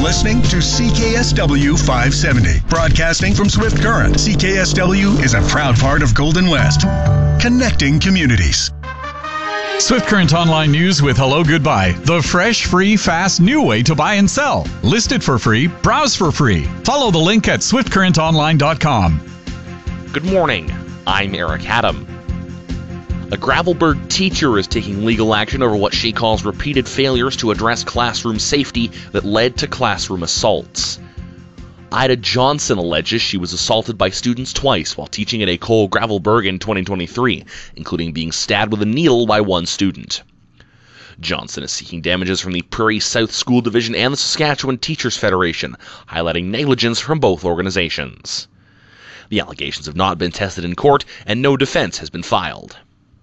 listening to CKSW 570. Broadcasting from Swift Current, CKSW is a proud part of Golden West. Connecting communities. Swift Current Online News with Hello Goodbye. The fresh, free, fast, new way to buy and sell. List it for free. Browse for free. Follow the link at swiftcurrentonline.com. Good morning. I'm Eric Haddam. A Gravelburg teacher is taking legal action over what she calls repeated failures to address classroom safety that led to classroom assaults. Ida Johnson alleges she was assaulted by students twice while teaching at École Gravelburg in 2023, including being stabbed with a needle by one student. Johnson is seeking damages from the Prairie South School Division and the Saskatchewan Teachers Federation, highlighting negligence from both organizations. The allegations have not been tested in court, and no defense has been filed.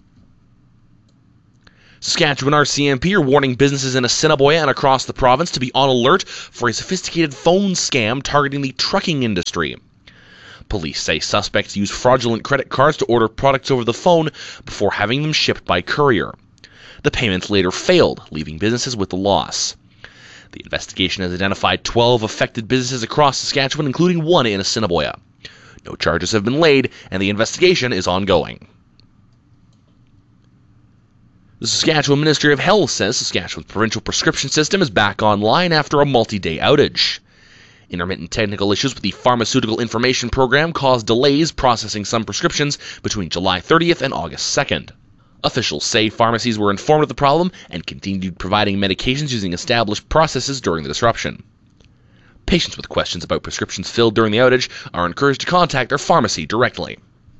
Saskatchewan RCMP are warning businesses in Assiniboia and across the province to be on alert for a sophisticated phone scam targeting the trucking industry. Police say suspects use fraudulent credit cards to order products over the phone before having them shipped by courier. The payments later failed, leaving businesses with the loss. The investigation has identified 12 affected businesses across Saskatchewan, including one in Assiniboia. No charges have been laid, and the investigation is ongoing. The Saskatchewan Ministry of Health says Saskatchewan's provincial prescription system is back online after a multi-day outage. Intermittent technical issues with the Pharmaceutical Information Program caused delays processing some prescriptions between July 30th and August 2nd. Officials say pharmacies were informed of the problem and continued providing medications using established processes during the disruption. Patients with questions about prescriptions filled during the outage are encouraged to contact their pharmacy directly.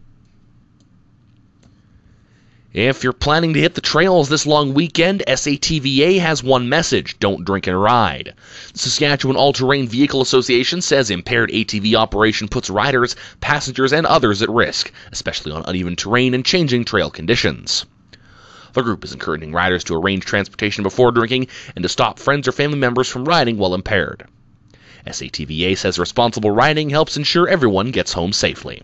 If you're planning to hit the trails this long weekend, SATVA has one message: don't drink and ride. The Saskatchewan All-Terrain Vehicle Association says impaired ATV operation puts riders, passengers, and others at risk, especially on uneven terrain and changing trail conditions. The group is encouraging riders to arrange transportation before drinking and to stop friends or family members from riding while impaired. SATVA says responsible riding helps ensure everyone gets home safely.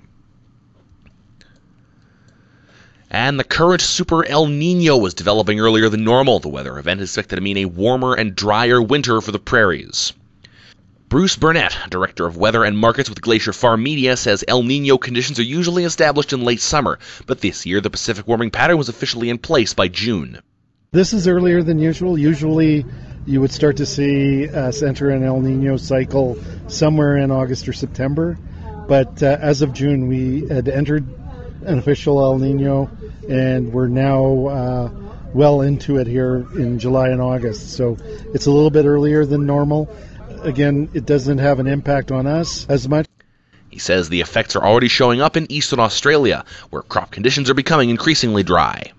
And the current Super El Nino is developing earlier than normal. The weather event is expected to mean a warmer and drier winter for the prairies. Bruce Burnett, Director of Weather and Markets with Glacier Farm Media, says El Nino conditions are usually established in late summer, but this year the Pacific warming pattern was officially in place by June. This is earlier than usual. Usually you would start to see us enter an El Nino cycle somewhere in August or September, but as of June we had entered an official El Nino, and we're now well into it here in July and August. So it's a little bit earlier than normal. Again, it doesn't have an impact on us as much. He says the effects are already showing up in eastern Australia, where crop conditions are becoming increasingly dry.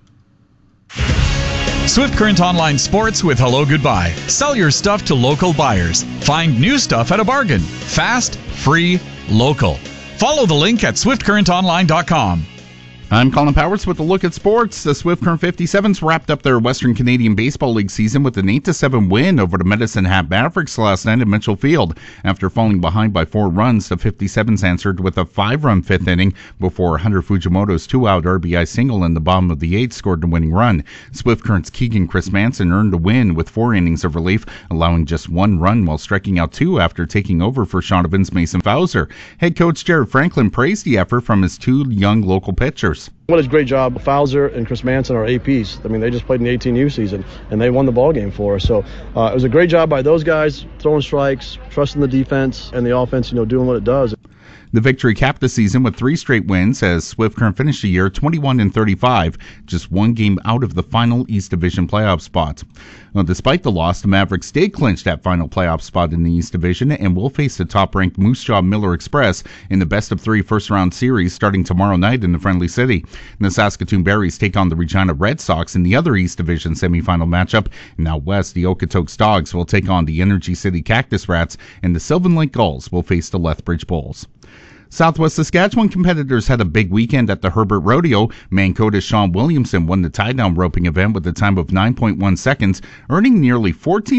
Swift Current Online Sports with Hello Goodbye. Sell your stuff to local buyers. Find new stuff at a bargain. Fast, free, local. Follow the link at swiftcurrentonline.com. I'm Colin Powers with a look at sports. The Swift Current 57s wrapped up their Western Canadian Baseball League season with an 8-7 win over the Medicine Hat Mavericks last night at Mitchell Field. After falling behind by 4 runs, the 57s answered with a 5-run fifth inning before Hunter Fujimoto's 2-out RBI single in the bottom of the 8th scored the winning run. Swift Current's Keegan Chris Manson earned a win with 4 innings of relief, allowing just 1 run while striking out 2 after taking over for Shaughnevin's Mason Fowler. Head coach Jared Franklin praised the effort from his 2 young local pitchers. What a great job. Fowler and Chris Manson are APs. I mean, they just played in the 18U season, and they won the ball game for us. So it was a great job by those guys, throwing strikes, trusting the defense, and the offense, doing what it does. The victory capped the season with 3 straight wins as Swift Current finished the year 21-35, just 1 game out of the final East Division playoff spot. Well, despite the loss, the Mavericks stayed clinched that final playoff spot in the East Division and will face the top-ranked Moose Jaw Miller Express in the best-of-3 first-round series starting tomorrow night in the Friendly City. And the Saskatoon Berries take on the Regina Red Sox in the other East Division semifinal matchup. And out west, the Okotoks Dogs will take on the Energy City Cactus Rats, and the Sylvan Lake Gulls will face the Lethbridge Bulls. Southwest Saskatchewan competitors had a big weekend at the Herbert Rodeo. Mancoda's Sean Williamson won the tie-down roping event with a time of 9.1 seconds, earning nearly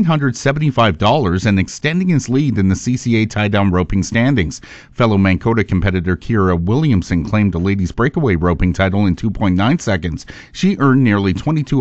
$1,475 and extending his lead in the CCA tie-down roping standings. Fellow Mancoda competitor Kira Williamson claimed the ladies' breakaway roping title in 2.9 seconds. She earned nearly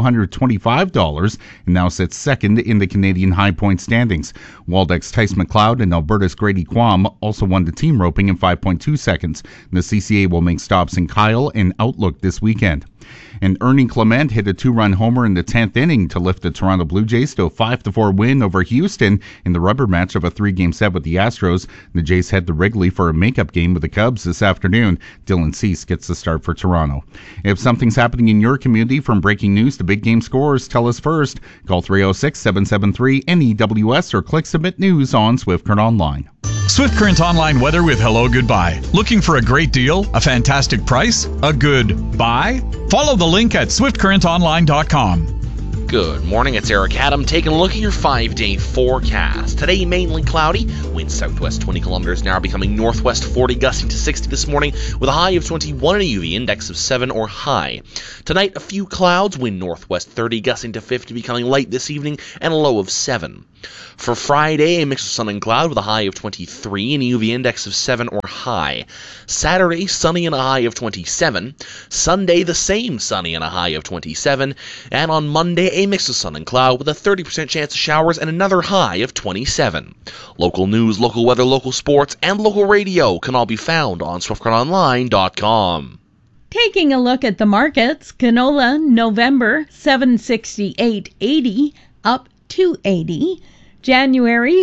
$2,225 and now sits second in the Canadian high point standings. Waldeck's Tice McLeod and Alberta's Grady Quam also won the team roping in 5.2 seconds. The CCA will make stops in Kyle and Outlook this weekend. And Ernie Clement hit a 2-run homer in the 10th inning to lift the Toronto Blue Jays to a 5-4 win over Houston in the rubber match of a 3-game set with the Astros. The Jays head to Wrigley for a makeup game with the Cubs this afternoon. Dylan Cease gets the start for Toronto. If something's happening in your community, from breaking news to big game scores, tell us first. Call 306-773-NEWS or click Submit News on Swift Current Online. Swift Current Online weather with Hello Goodbye. Looking for a great deal, a fantastic price, a good buy? Follow the link at swiftcurrentonline.com. Good morning, it's Eric Adam taking a look at your 5-day forecast. Today, mainly cloudy, winds southwest 20 kilometers an hour, becoming northwest 40, gusting to 60 this morning, with a high of 21 and a UV index of 7 or high. Tonight, a few clouds, wind northwest 30, gusting to 50, becoming light this evening, and a low of 7. For Friday, a mix of sun and cloud with a high of 23 and a UV index of 7 or high. Saturday, sunny and a high of 27. Sunday, the same, sunny and a high of 27. And on Monday, a mix of sun and cloud with a 30% chance of showers and another high of 27. Local news, local weather, local sports, and local radio can all be found on SwiftCurrentOnline.com. Taking a look at the markets, canola November 768.80 up 280. January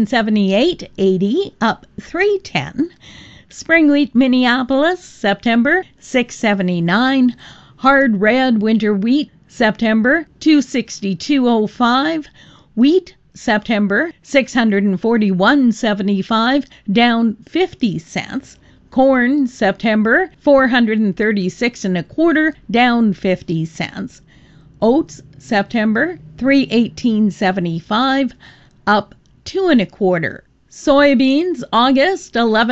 778.80 up 310. Spring wheat Minneapolis September 679. Hard red winter wheat September 262.05. Wheat September 641.75 down 50 cents. Corn September 436 1/4 down 50 cents. Oats September 318.75 up 2 1/4. Soybeans August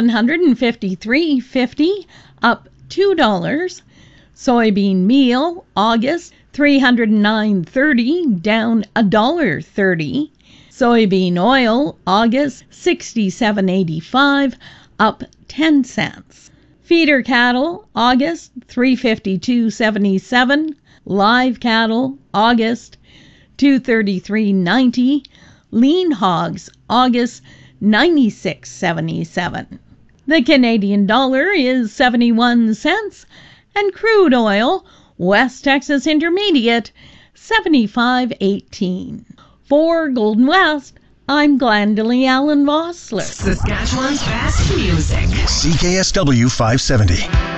1153.50 up $2. Soybean meal August 309.30 down $1.30. Soybean oil August 67.85 up 10 cents. Feeder cattle August 352.77. Live cattle August 233.90. Lean hogs August 96.77. The Canadian dollar is 71 cents and crude oil West Texas Intermediate 75.18. For Golden West, I'm Glendalee Allen Vossler. Saskatchewan's best music. CKSW 570.